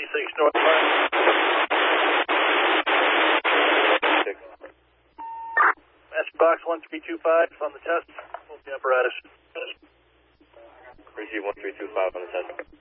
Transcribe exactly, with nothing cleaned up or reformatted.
six North Park. That's box one three two five on the test. Hold the apparatus. Receive one three two five on the test.